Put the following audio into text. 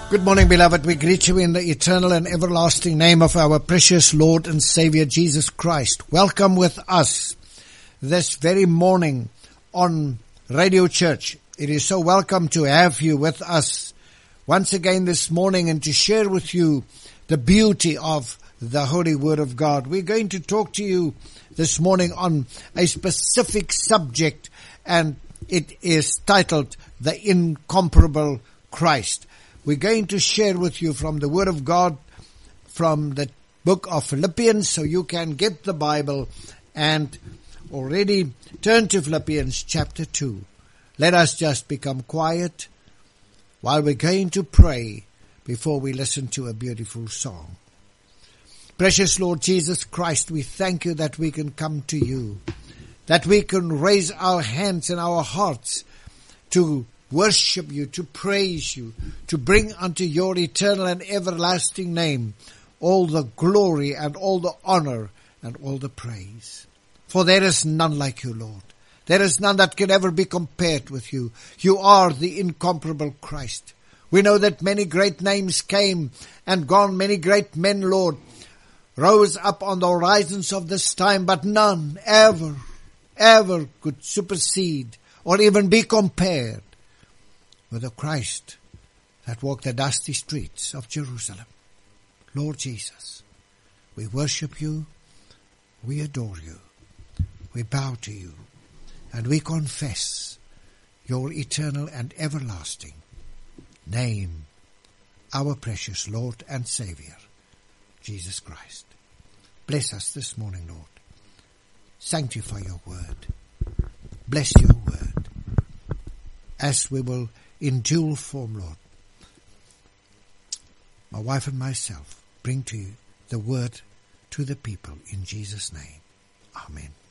Good morning, beloved. We greet you in the eternal and everlasting name of our precious Lord and Savior, Jesus Christ. Welcome with us this very morning on Radio Church. It is so welcome to have you with us once again this morning and to share with you the beauty of the Holy Word of God. We're going to talk to you this morning on a specific subject, and it is titled The Incomparable Christ. We're going to share with you from the Word of God, from the book of Philippians, so you can get the Bible and already turn to Philippians chapter 2. Let us just become quiet while we're going to pray before we listen to a beautiful song. Precious Lord Jesus Christ, we thank you that we can come to you, that we can raise our hands and our hearts to worship you, to praise you, to bring unto your eternal and everlasting name all the glory and all the honor and all the praise. For there is none like you, Lord. There is none that can ever be compared with you. You are the incomparable Christ. We know that many great names came and gone, many great men, Lord, rose up on the horizons of this time, but none ever could supersede or even be compared with the Christ that walked the dusty streets of Jerusalem. Lord Jesus, we worship you, we adore you, we bow to you, and we confess your eternal and everlasting name, our precious Lord and Savior, Jesus Christ. Bless us this morning, Lord. Sanctify your word. Bless your word as we will in dual form, Lord, my wife and myself, bring to you the word to the people in Jesus' name. Amen.